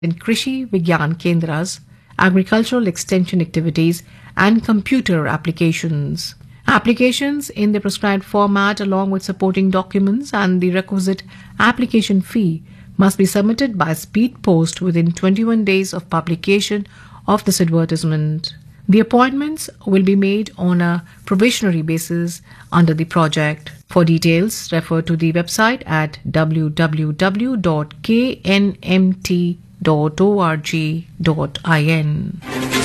in Krishi Vigyan Kendras, agricultural extension activities, and computer applications. Applications in the prescribed format along with supporting documents and the requisite application fee must be submitted by speed post within 21 days of publication of this advertisement. The appointments will be made on a probationary basis under the project. For details, refer to the website at www.knmt.org.in.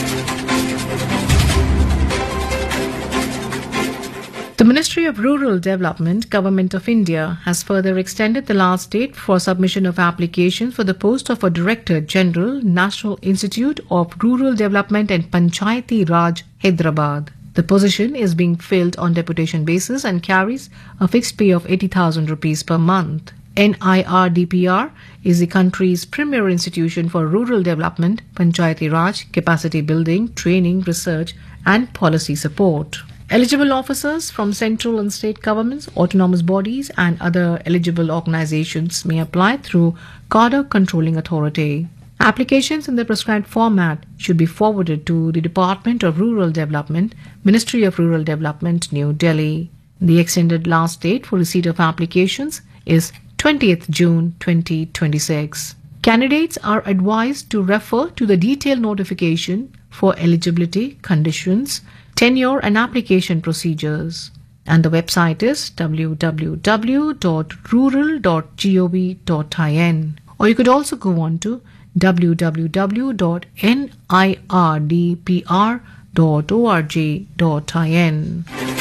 The Ministry of Rural Development, Government of India, has further extended the last date for submission of applications for the post of a Director General, National Institute of Rural Development and Panchayati Raj, Hyderabad. The position is being filled on deputation basis and carries a fixed pay of 80,000 rupees per month. NIRDPR is the country's premier institution for rural development, Panchayati Raj, capacity building, training, research, and policy support. Eligible officers from central and state governments, autonomous bodies, and other eligible organizations may apply through Cadre Controlling Authority. Applications in the prescribed format should be forwarded to the Department of Rural Development, Ministry of Rural Development, New Delhi. The extended last date for receipt of applications is 20th June 2026. Candidates are advised to refer to the detailed notification for eligibility, conditions, tenure and application procedures. And the website is www.rural.gov.in. Or you could also go on to www.nirdpr.org.in.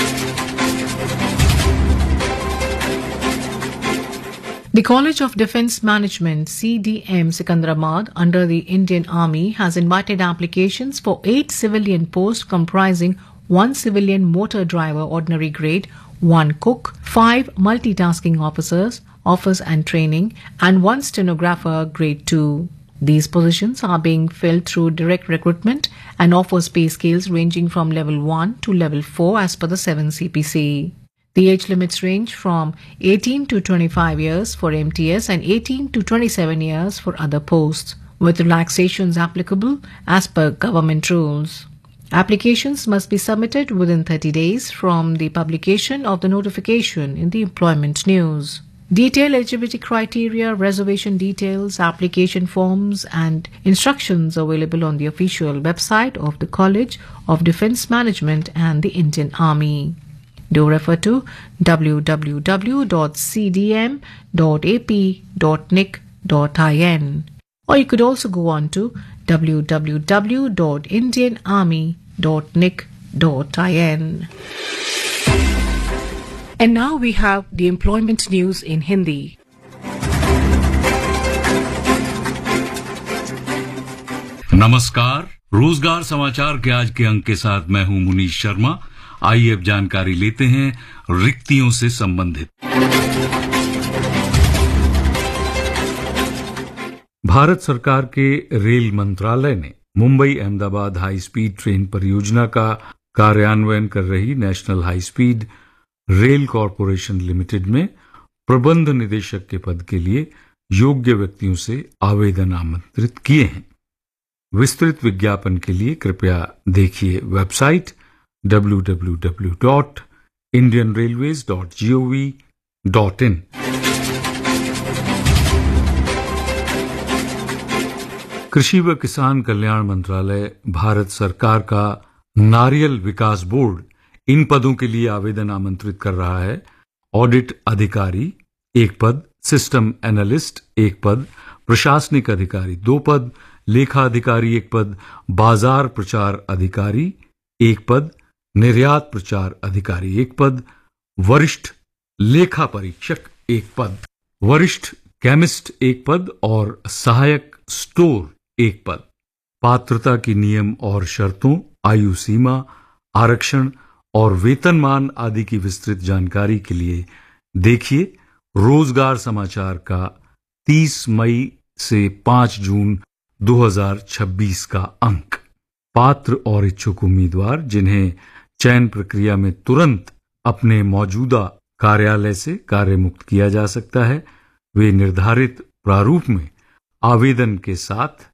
The College of Defence Management CDM Secunderabad under the Indian Army has invited applications for 8 civilian posts comprising 1 civilian motor driver ordinary grade, 1 cook, 5 multitasking officers, office and training, and 1 stenographer grade 2. These positions are being filled through direct recruitment and offers pay scales ranging from level 1 to level 4 as per the 7 CPC. The age limits range from 18 to 25 years for MTS and 18 to 27 years for other posts, with relaxations applicable as per government rules. Applications must be submitted within 30 days from the publication of the notification in the employment news. Detailed eligibility criteria, reservation details, application forms, and instructions available on the official website of the College of Defence Management and the Indian Army. Do refer to www.cdm.ap.nic.in, or you could also go on to www.indianarmy.nic.in. And now we have the employment news in Hindi. नमस्कार, रोजगार समाचार के आज के अंक के साथ मैं हूं मुनीश शर्मा। आइए अब जानकारी लेते हैं रिक्तियों से संबंधित। भारत सरकार के रेल मंत्रालय ने Mumbai Ahmedabad high speed train परियोजना का कार्यान्वयन कर रही national high speed rail corporation limited में प्रबंध निदेशक के पद के लिए योग्य व्यक्तियों से आवेदन आमंत्रित किए हैं। विस्तृत विज्ञापन के लिए कृपया देखिए वेबसाइट www.indianrailways.gov.in। कृषि व किसान कल्याण मंत्रालय भारत सरकार का नारियल विकास बोर्ड इन पदों के लिए आवेदन आमंत्रित कर रहा है। ऑडिट अधिकारी 1 पद, सिस्टम एनालिस्ट 1 पद, प्रशासनिक अधिकारी 2 पद, लेखा अधिकारी 1 पद, बाजार प्रचार अधिकारी 1 पद, निर्यात प्रचार अधिकारी 1 पद, वरिष्ठ लेखा परीक्षक 1 पद, वरिष्ठ केमिस्ट 1 पद और सहायक स्टोर 1 पद। पात्रता की नियम और शर्तों, आयु सीमा, आरक्षण और वेतनमान आदि की विस्तृत जानकारी के लिए देखिए रोजगार समाचार का 30 मई से 5 जून 2026 का अंक। पात्र और इच्छुक उम्मीदवार जिन्हें चयन प्रक्रिया में तुरंत अपने मौजूदा कार्यालय से कार्यमुक्त किया जा सकता है, वे निर्धारित प्रारूप में आवेदन के साथ